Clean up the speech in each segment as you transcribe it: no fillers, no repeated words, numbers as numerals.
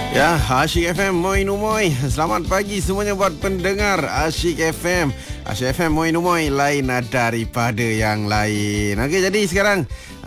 Ya, Asyik FM, moi numoy. Selamat pagi semuanya buat pendengar Asyik FM. Asyik FM, moi numoy, lain daripada yang lain. Okey, jadi sekarang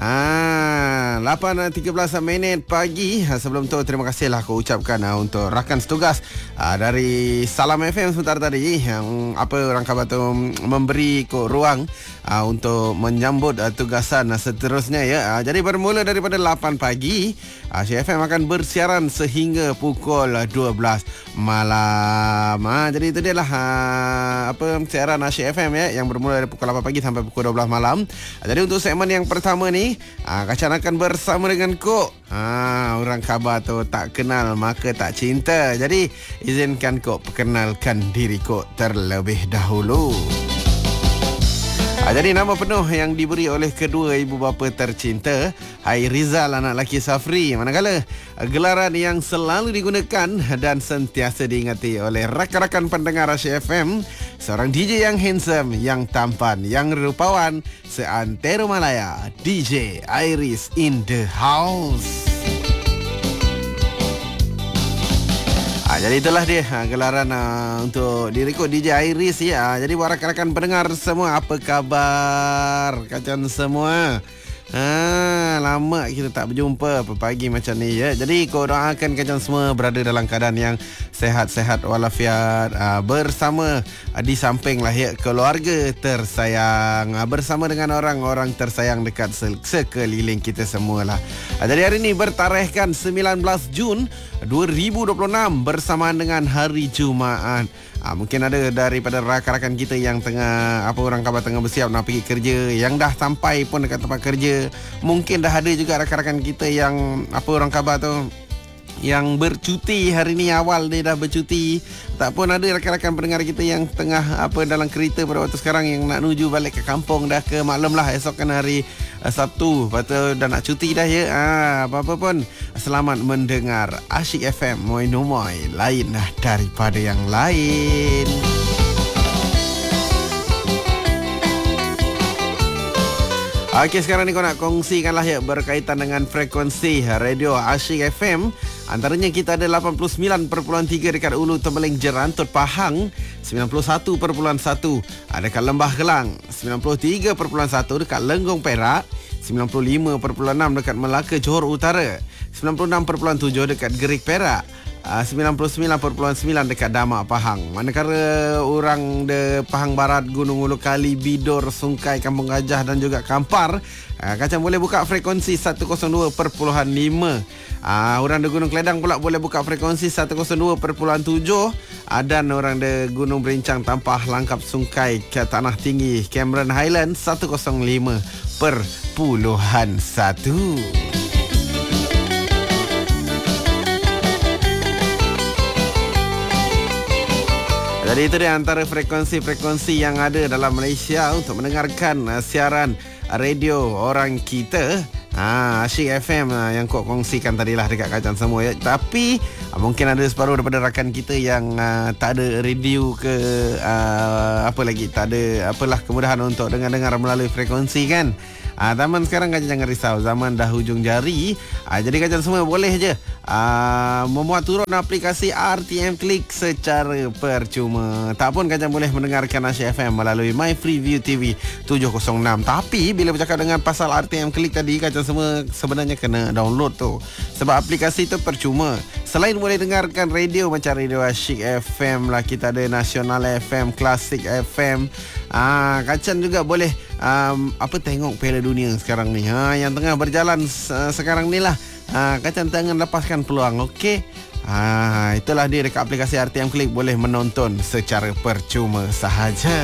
8.13 minit pagi. Sebelum tu terima kasihlah aku ucapkan untuk rakan setugas dari Salam FM sebentar tadi yang orang khabar tu memberi ruang untuk menyambut tugasan seterusnya ya. Jadi bermula daripada 8 pagi, Asyik FM akan bersiaran sehingga pukul 12 malam. Jadi itu dia lah siaran Asyik FM ya, yang bermula dari pukul 8 pagi sampai pukul 12 malam. Jadi untuk segmen yang pertama ni, Kacan akan bersama dengan Kok. Orang khabar tu tak kenal maka tak cinta. Jadi izinkan Kok perkenalkan diri Kok terlebih dahulu. Jadi nama penuh yang diberi oleh kedua ibu bapa tercinta, Hairizal anak lelaki Safri. Manakala gelaran yang selalu digunakan dan sentiasa diingati oleh rakan-rakan pendengar Asyik FM, seorang DJ yang handsome, yang tampan, yang rupawan seantero Malaya, DJ Iris in the house. Jadi itulah dia gelaran untuk direkod DJ Iris ya. Jadi buat rakan-rakan pendengar semua, apa khabar kalian semua? Lama kita tak berjumpa pagi macam ni ya. Jadi kau doakan kalian semua berada dalam keadaan yang sehat-sehat walafiat, bersama di samping lah ya keluarga tersayang, bersama dengan orang-orang tersayang dekat sekeliling kita semualah. Jadi hari ini bertarikhkan 19 Jun 2026 bersamaan dengan hari Jumaat. Mungkin ada daripada rakan-rakan kita yang tengah orang khabar tengah bersiap nak pergi kerja, yang dah sampai pun dekat tempat kerja. Mungkin dah ada juga rakan-rakan kita yang orang khabar tu yang bercuti hari ni, awal dia dah bercuti. Tak pun ada rakan-rakan pendengar kita yang tengah dalam kereta pada waktu sekarang yang nak menuju balik ke kampung dah ke maklum lah, esok kan hari Sabtu, lepas tu dah nak cuti dah ya. Apa-apa pun selamat mendengar Asyik FM, moi numoy, lain daripada yang lain. Okey, sekarang ni kau nak kongsikan lah ya berkaitan dengan frekuensi radio Asyik FM. Antaranya kita ada 89.3 dekat Ulu Tembeling Jerantut Pahang, 91.1 ada dekat Lembah Kelang, 93.1 dekat Lenggong Perak, 95.6 dekat Melaka Johor Utara, 96.7 dekat Gerik Perak, 99.9 dekat Damak Pahang. Manakala orang de Pahang Barat, Gunung Ulu Kali, Bidor, Sungkai, Kampung Gajah dan juga Kampar, kacang boleh buka frekuensi 102.5. Orang de Gunung Keledang pula boleh buka frekuensi 102.7. Dan orang de Gunung Berincang, Tampah, Langkap, Sungkai, ke Tanah Tinggi, Cameron Highland 105.1. Jadi itu dia antara frekuensi-frekuensi yang ada dalam Malaysia untuk mendengarkan siaran radio orang kita. Asyik FM yang kau kongsikan tadilah dekat kacan semua ya. Tapi mungkin ada separuh daripada rakan kita yang tak ada radio ke tak ada kemudahan untuk dengar-dengar melalui frekuensi kan. Zaman sekarang kan jangan risau, zaman dah hujung jari. Jadi kalian semua boleh je memuat turun aplikasi RTM Click secara percuma. Tak pun kalian boleh mendengarkan Asyik FM melalui My Freeview TV 706. Tapi bila bercakap dengan pasal RTM Click tadi, kalian semua sebenarnya kena download tu, sebab aplikasi tu percuma. Selain boleh dengarkan radio macam radio Asyik FM lah, kita ada Nasional FM, Klasik FM. Kalian juga boleh tengok Piala Dunia sekarang ni, yang tengah berjalan sekarang ni lah. Kalian jangan lepaskan peluang, okey? Itulah dia, dekat aplikasi RTM Click boleh menonton secara percuma sahaja.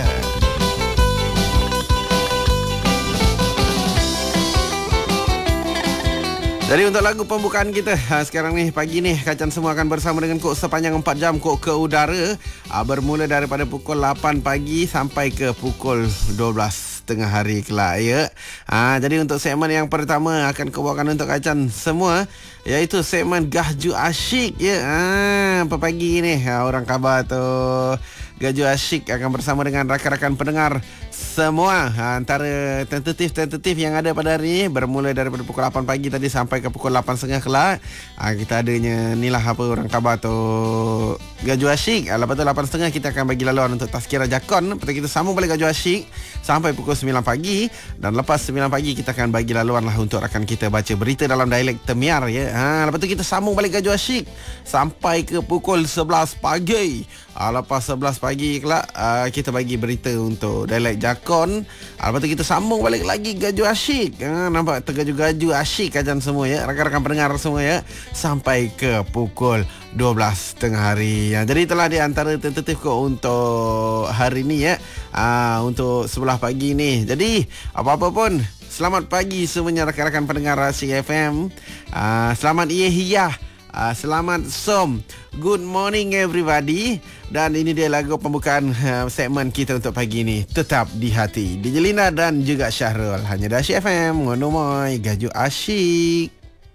Jadi untuk lagu pembukaan kita sekarang ni, pagi ni, kalian semua akan bersama dengan Kok sepanjang 4 jam Kok ke udara, bermula daripada pukul 8 pagi sampai ke pukul 12 tengah hari kelak ya. Jadi untuk segmen yang pertama akan Kok bawakan untuk kalian semua, iaitu segmen Gahju Asyik ya. Pagi ni orang khabar tu Gaju Asyik akan bersama dengan rakan-rakan pendengar semua. Antara tentatif yang ada pada hari ini bermula daripada pukul 8 pagi tadi sampai ke pukul 8.30 kelak. Kita adanya ni lah apa orang khabar tu Gaju Asyik. Lepas tu 8.30 kita akan bagi laluan untuk Tazkirah Jakon. Lepas tu kita sambung balik Gaju Asyik sampai pukul 9 pagi. Dan lepas 9 pagi kita akan bagi laluan lah untuk rakan kita baca berita dalam dialek Temiar ya. Lepas tu kita sambung balik Gaju Asyik sampai ke pukul 11 pagi. Lepas 11 pagi kelak kita bagi berita untuk dialek Jakon. Lepas tu kita sambung balik lagi Gaju Asyik. Nampak tergaju-gaju asyik kajian semua ya, rakan-rakan pendengar semua ya, sampai ke pukul 12 tengah hari. Jadi itulah di antara tentatif ko untuk hari ni ya. Untuk sebelah pagi ni. Jadi apa-apa pun, selamat pagi semuanya rakan-rakan pendengar Asyik FM. Selamat Yehiyah. Selamat Som. Good morning everybody. Dan ini dia lagu pembukaan segmen kita untuk pagi ini. Tetap di hati. DJ Lina dan juga Syahrul. Hanya di Asyik FM. Ngono moi Gaju Asyik.